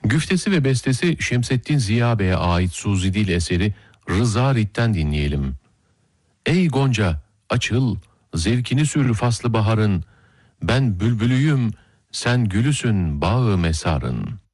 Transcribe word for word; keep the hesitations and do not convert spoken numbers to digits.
Güftesi ve bestesi Şemseddin Ziya Bey'e ait Suzidil eseri Rıza Rit'ten dinleyelim. Ey Gonca, açıl, zevkini sür faslı baharın, ben bülbülüyüm, sen gülüsün bağı mesarın.